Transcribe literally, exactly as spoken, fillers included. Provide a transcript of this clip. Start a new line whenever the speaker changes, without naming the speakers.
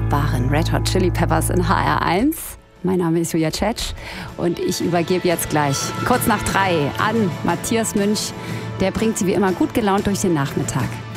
wunderbaren Red Hot Chili Peppers in H R eins. Mein Name ist Julia Tschetsch und ich übergebe jetzt gleich kurz nach drei an Matthias Münch. Der bringt Sie wie immer gut gelaunt durch den Nachmittag.